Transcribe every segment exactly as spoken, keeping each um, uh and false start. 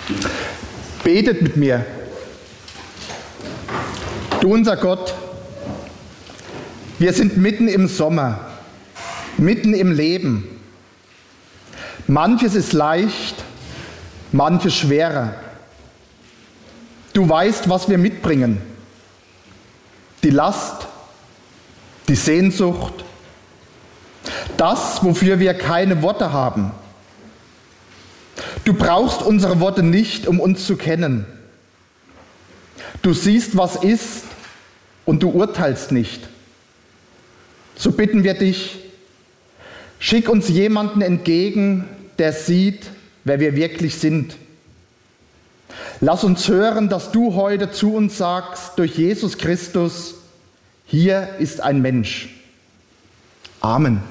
Betet mit mir. Du unser Gott, wir sind mitten im Sommer, mitten im Leben. Manches ist leicht, manches schwerer. Du weißt, was wir mitbringen. Die Last, die Sehnsucht, das, wofür wir keine Worte haben. Du brauchst unsere Worte nicht, um uns zu kennen. Du siehst, was ist, und du urteilst nicht. So bitten wir dich, schick uns jemanden entgegen, der sieht, wer wir wirklich sind. Lass uns hören, dass du heute zu uns sagst, durch Jesus Christus, hier ist ein Mensch. Amen.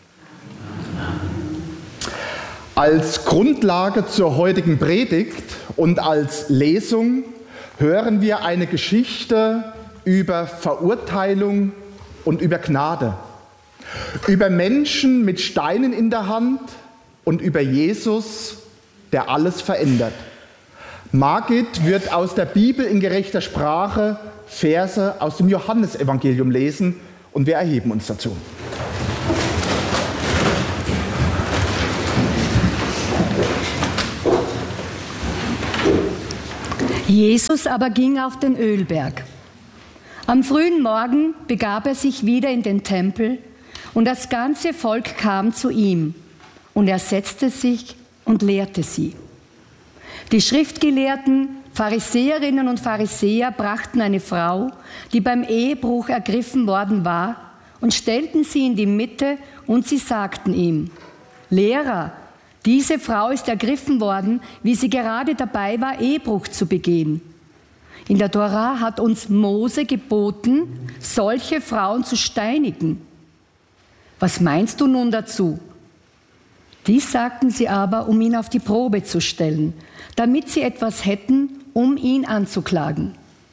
Als Grundlage zur heutigen Predigt und als Lesung hören wir eine Geschichte über Verurteilung und über Gnade. Über Menschen mit Steinen in der Hand und über Jesus, der alles verändert. Margit wird aus der Bibel in gerechter Sprache Verse aus dem Johannesevangelium lesen und wir erheben uns dazu. Jesus aber ging auf den Ölberg. Am frühen Morgen begab er sich wieder in den Tempel und das ganze Volk kam zu ihm und er setzte sich und lehrte sie. Die Schriftgelehrten, Pharisäerinnen und Pharisäer brachten eine Frau, die beim Ehebruch ergriffen worden war, und stellten sie in die Mitte und sie sagten ihm: Lehrer, diese Frau ist ergriffen worden, wie sie gerade dabei war, Ehebruch zu begehen. In der Tora hat uns Mose geboten, solche Frauen zu steinigen. Was meinst du nun dazu? Dies sagten sie aber, um ihn auf die Probe zu stellen, damit sie etwas hätten, um ihn anzuklagen.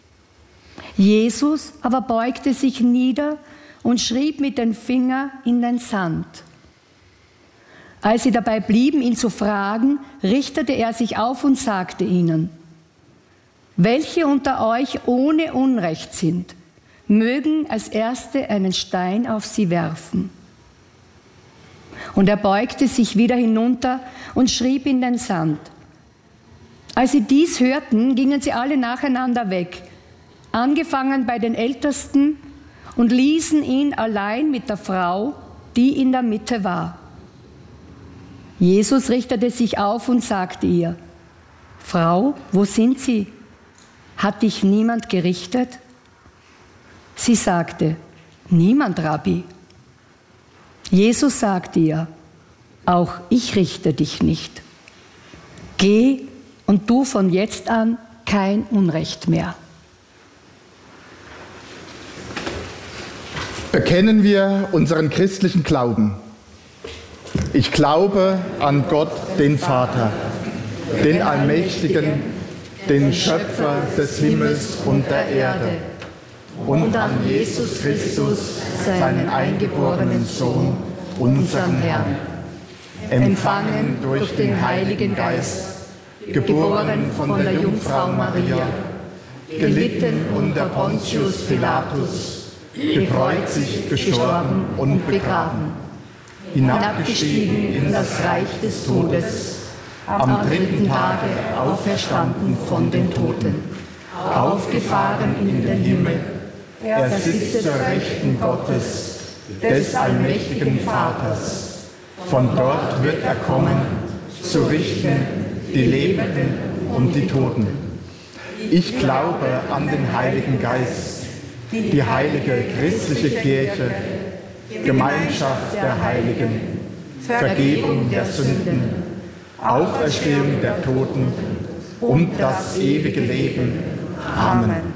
Jesus aber beugte sich nieder und schrieb mit dem Finger in den Sand. Als sie dabei blieben, ihn zu fragen, richtete er sich auf und sagte ihnen: Welche unter euch ohne Unrecht sind, mögen als Erste einen Stein auf sie werfen. Und er beugte sich wieder hinunter und schrieb in den Sand. Als sie dies hörten, gingen sie alle nacheinander weg, angefangen bei den Ältesten, und ließen ihn allein mit der Frau, die in der Mitte war. Jesus richtete sich auf und sagte ihr: Frau, wo sind sie? Hat dich niemand gerichtet? Sie sagte: Niemand, Rabbi. Jesus sagte ihr: Auch ich richte dich nicht. Geh und tu von jetzt an kein Unrecht mehr. Bekennen wir unseren christlichen Glauben. Ich glaube an Gott, den Vater, den Allmächtigen, den Schöpfer des Himmels und der Erde, und an Jesus Christus, seinen eingeborenen Sohn, unseren Herrn, empfangen durch den Heiligen Geist, geboren von der Jungfrau Maria, gelitten unter Pontius Pilatus, gekreuzigt, gestorben und begraben, hinabgestiegen in das Reich des Todes, am dritten Tage auferstanden von den Toten, aufgefahren in den Himmel, er sitzt zur Rechten Gottes, des allmächtigen Vaters. Von dort wird er kommen, zu richten die Lebenden und die Toten. Ich glaube an den Heiligen Geist, die heilige christliche Kirche, Gemeinschaft der Heiligen, Vergebung der Sünden, Auferstehung der Toten und das ewige Leben. Amen.